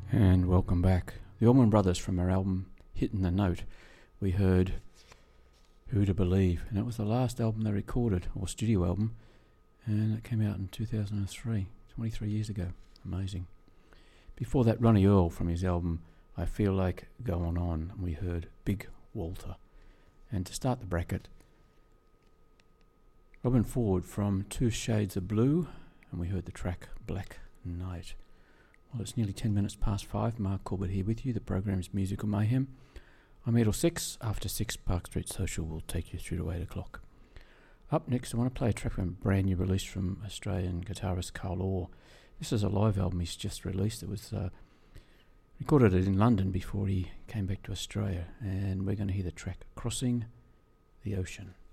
And welcome back. The Allman Brothers, from our album Hitting the Note, we heard Who to Believe, and it was the last album they recorded, or studio album, and it came out in 2003, 23 years ago. Amazing. Before that, Ronnie Earl from his album I Feel Like Going On, and we heard Big Walter. And to start the bracket, Robin Ford from Two Shades of Blue, and we heard the track Black Night. Well, it's nearly 10 minutes past 5. Mark Corbett here with you. The program's Musical Mayhem. I'm 8 or 6. After 6, Park Street Social will take you through to 8 o'clock. Up next, I want to play a track from a brand new release from Australian guitarist Carl Orr. This is a live album he's just released. It was recorded in London before he came back to Australia. And we're going to hear the track Crossing the Ocean.